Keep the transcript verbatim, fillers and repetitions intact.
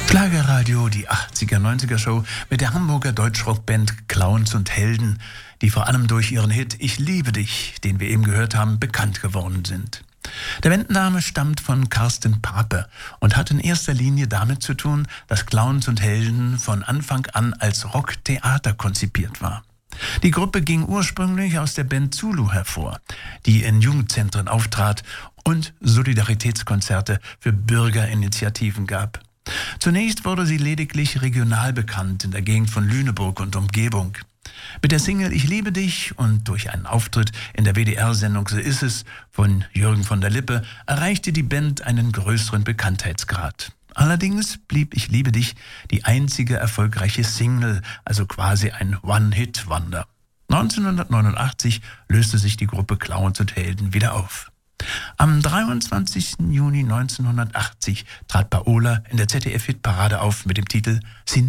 Schlagerradio, die achtziger, neunziger Show mit der Hamburger Deutschrockband Clowns und Helden, die vor allem durch ihren Hit Ich liebe dich, den wir eben gehört haben, bekannt geworden sind. Der Bandname stammt von Carsten Pape und hat in erster Linie damit zu tun, dass Clowns und Helden von Anfang an als Rocktheater konzipiert war. Die Gruppe ging ursprünglich aus der Band Zulu hervor, die in Jugendzentren auftrat und Solidaritätskonzerte für Bürgerinitiativen gab. Zunächst wurde sie lediglich regional bekannt in der Gegend von Lüneburg und Umgebung. Mit der Single Ich liebe dich und durch einen Auftritt in der W D R-Sendung So ist es von Jürgen von der Lippe erreichte die Band einen größeren Bekanntheitsgrad. Allerdings blieb Ich liebe dich die einzige erfolgreiche Single, also quasi ein One-Hit-Wonder. neunzehnhundertneunundachtzig löste sich die Gruppe Clowns und Helden wieder auf. Am dreiundzwanzigsten Juni neunzehnhundertachtzig trat Paola in der Z D F-Hitparade auf mit dem Titel Sie